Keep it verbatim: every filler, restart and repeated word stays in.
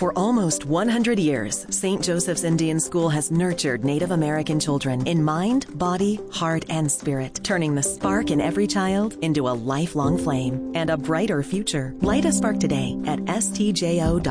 For almost one hundred years, Saint Joseph's Indian School has nurtured Native American children in mind, body, heart, and spirit, turning the spark in every child into a lifelong flame and a brighter future. Light a spark today at S T J O dot